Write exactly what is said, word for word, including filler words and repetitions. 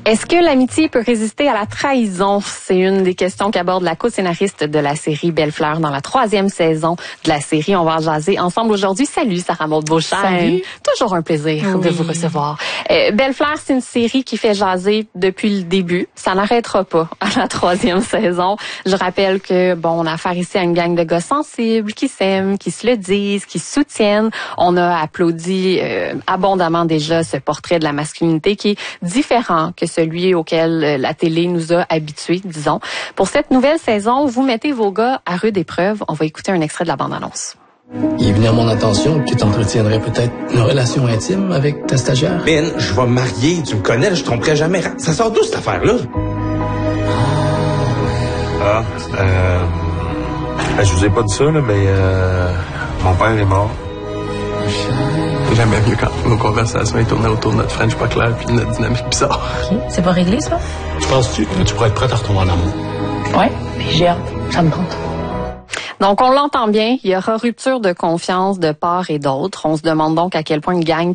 Est-ce que l'amitié peut résister à la trahison? C'est une des questions qu'aborde la co-scénariste de la série Belle Fleur dans la troisième saison de la série. On va en jaser ensemble aujourd'hui. Salut Sarah Maud Beauchamp. Salut. Toujours un plaisir Oui. de vous recevoir. Euh, Belle Fleur, c'est une série qui fait jaser depuis le début. Ça n'arrêtera pas à la troisième saison. Je rappelle que, bon, on a affaire ici à une gang de gars sensibles qui s'aiment, qui se le disent, qui se soutiennent. On a applaudi euh, abondamment déjà ce portrait de la masculinité qui est différent que celui auquel la télé nous a habitués, disons. Pour cette nouvelle saison, vous mettez vos gars à rude épreuve. On va écouter un extrait de la bande-annonce. Il est venu à mon attention que tu entretiendrais peut-être une relation intime avec ta stagiaire. Ben, je vais me marier, tu me connais, je tromperai jamais. Ça sort d'où cette affaire-là? Ah, euh... Ben, je vous ai pas dit ça, là, mais euh, mon père est mort. J'aimais mieux quand nos conversations tournaient autour de notre French pas clair puis de notre dynamique bizarre. OK. C'est pas réglé, ça? Penses-tu que tu pourrais être prête à retomber en amour? Ouais, j'ai hâte. Ça me tente. Donc, on l'entend bien, il y aura rupture de confiance de part et d'autre. On se demande donc à quel point une gang